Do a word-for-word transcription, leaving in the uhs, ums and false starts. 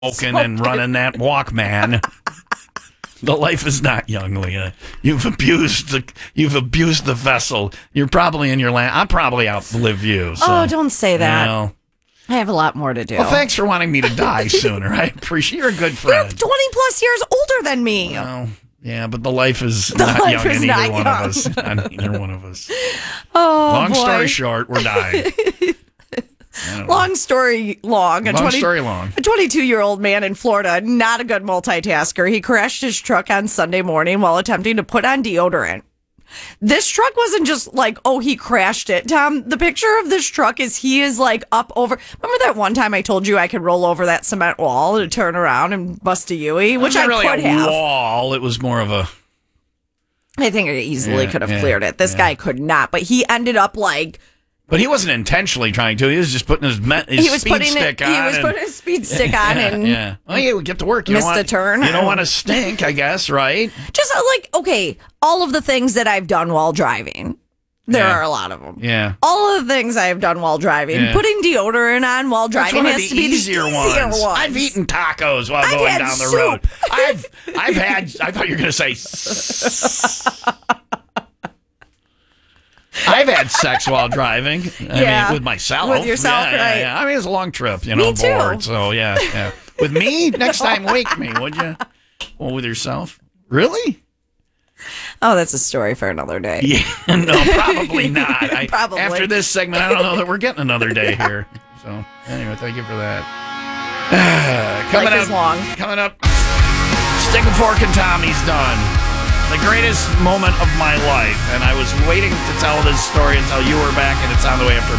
smoking and running that Walkman. The life is not young, Leah. You've abused the you've abused the vessel. You're probably in your land. I'll probably outlive you. So, oh, don't say that. You know. I have a lot more to do. Well, thanks for wanting me to die sooner. I appreciate you're a good friend. You're twenty plus years older than me. Well, yeah, but the life is The not life young is in either not one young. of us. Not either one of us. Oh, Long boy. story short, we're dying. Long story long. A Long 20 story long. A twenty-two-year-old man in Florida, not a good multitasker. He crashed his truck on Sunday morning while attempting to put on deodorant. This truck wasn't just like, oh, he crashed it. Tom, the picture of this truck is he is like up over. Remember that one time I told you I could roll over that cement wall and turn around and bust a Yui, which I really could a have. wall. It was more of a. I think I easily Yeah, could have yeah, cleared it. This yeah. guy could not, but he ended up like. But he wasn't intentionally trying to. He was just putting his, me- his He was speed putting stick it, on. He was and- putting his speed stick on yeah, and yeah. Well, yeah, we get to work. You missed don't want, a turn. You don't want to stink, I guess, right? just uh, like, okay, all of the things that I've done while driving. There Yeah. are a lot of them. Yeah. All of the things I've done while driving. Yeah. Putting deodorant on while That's driving one of has the to be easier, the easier ones. ones. I've eaten tacos while I've going had down the soup. road. I've I've had. I thought you were going to say. s- I've had sex while driving. I Yeah. mean, with myself. With yourself, yeah, yeah, right. yeah. I mean, it's a long trip, you know, Me too. bored. So yeah, yeah. With me, next time, wake me, would you? Well, with yourself, really? Oh, that's a story for another day. Yeah, no, probably not. I, Probably. After this segment, I don't know that we're getting another day here. So, anyway, thank you for that. coming Life up, is long. Coming up, Stick and Fork and Tommy's done. The greatest moment of my life, and I was waiting to tell this story until you were back, and it's on the way after